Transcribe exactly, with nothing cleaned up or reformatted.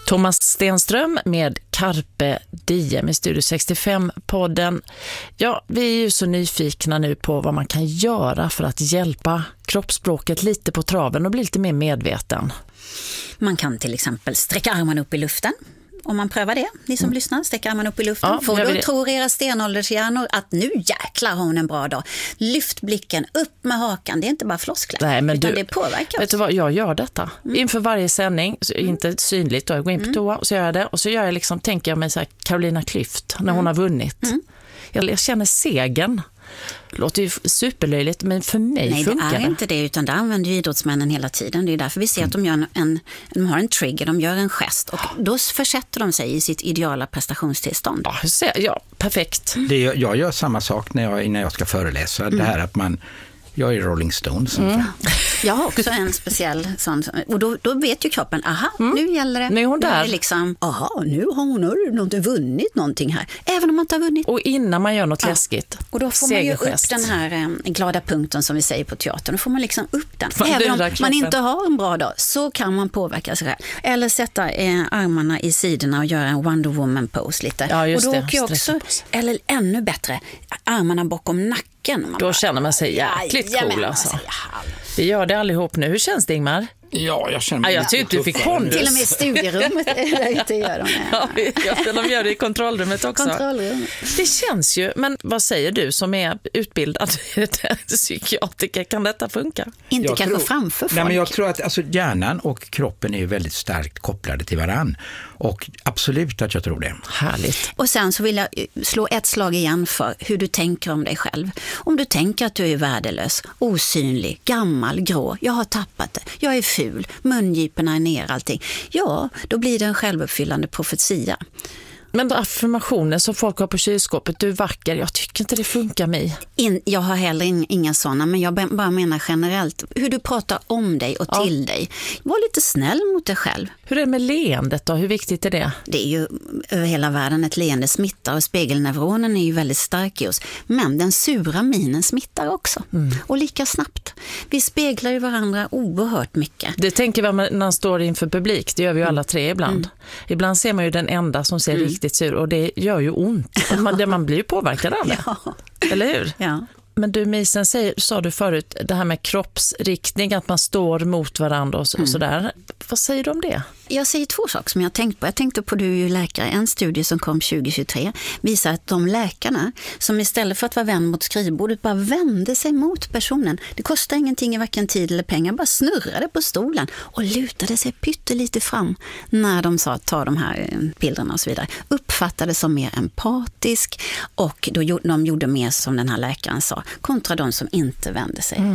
Thomas Stenström med Carpe Diem i Studio sextiofem-podden. Ja, vi är ju så nyfikna nu på vad man kan göra för att hjälpa kroppsspråket lite på traven och bli lite mer medveten. Man kan till exempel sträcka armarna upp i luften. Om man prövar det, ni som mm. lyssnar, sträcker armarna upp i luften. Ja, får då tror era stenåldershjärnor att nu jäklar har hon en bra dag. Lyft blicken, upp med hakan. Det är inte bara floskler, Nej, men utan du, det påverkar vet oss. du vad, jag gör detta. Mm. Inför varje sändning, så mm. inte synligt då, jag går in på toa och så gör jag det. Och så gör jag liksom, tänker jag mig så här, Carolina Klüft, när mm. hon har vunnit. Mm. Jag, jag känner segern. Det låter ju superlöjligt, men för mig Nej, funkar det. Nej, det är inte det, utan det använder ju idrottsmännen hela tiden. Det är därför vi ser att de, gör en, en, de har en trigger, de gör en gest och då försätter de sig i sitt ideala prestationstillstånd. Ja, ser, ja perfekt. Det, jag gör samma sak när jag, när jag ska föreläsa. Mm. Det här att man... Jag är Rolling Stones. Mm. Jag har också en speciell sån. Och då, då vet ju kroppen, aha, mm. nu gäller det. Nu är hon där. Är det liksom, aha, nu har hon något, vunnit någonting här. Även om man inte har vunnit. Och innan man gör något ja. läskigt. Och då får man ju upp den här eh, glada punkten som vi säger på teatern. Då får man liksom upp den. Man Även om kroppen. man inte har en bra dag så kan man påverka sig själv. Eller sätta eh, armarna i sidorna och göra en Wonder Woman pose lite. Ja, just och då det. åker jag också, eller ännu bättre, armarna bakom nacken. Man då bara, känner man sig jäkligt ja, cool alltså. Vi gör det allihop nu. Hur känns det, Ingmar? Ja, jag känner mig... Ja, jag tyckte du fick pondus. Till och med i studierummet inte gör de det. Ja, de gör det i kontrollrummet också. Kontrollrum. Det känns ju, men vad säger du som är utbildad psykiatriker? Kan detta funka? Inte jag kanske tror, framför folk. Nej, men jag tror att alltså, hjärnan och kroppen är väldigt starkt kopplade till varann. Och absolut att jag tror det. Härligt. Och sen så vill jag slå ett slag igen för hur du tänker om dig själv. Om du tänker att du är värdelös, osynlig, gammal, grå, jag har tappat det, jag är ful, mungiporna är ner, allting. Ja, då blir det en självuppfyllande profetia. Men då affirmationer som folk har på kylskåpet, du är vacker, jag tycker inte det funkar mig. In, jag har heller in, inga sådana, men jag bara menar generellt hur du pratar om dig och till ja. dig. Var lite snäll mot dig själv. Hur är det med leendet då? Hur viktigt är det? Det är ju över hela världen ett leende smittar och spegelneuronen är ju väldigt stark i oss. Men den sura minen smittar också. Mm. Och lika snabbt. Vi speglar ju varandra oerhört mycket. Det tänker vi när man står inför publik. Det gör vi ju alla tre ibland. Mm. Ibland ser man ju den enda som ser mm. riktigt sur och det gör ju ont. Man, man blir ju påverkad av det. Ja. Eller hur? Ja. Men du Misen, säger, sa du förut det här med kroppsriktning, att man står mot varandra och, så, mm. och sådär. Vad säger du om det? Jag säger två saker som jag har tänkt på. Jag tänkte på, du är ju läkare, en studie som kom tjugo tjugotre visar att de läkarna som istället för att vara vän mot skrivbordet bara vände sig mot personen. Det kostar ingenting i varken tid eller pengar, bara snurrade på stolen och lutade sig pyttelite fram när de sa att ta de här bilderna och så vidare. Uppfattade som mer empatisk och då de gjorde mer som den här läkaren sa kontra de som inte vände sig. Mm.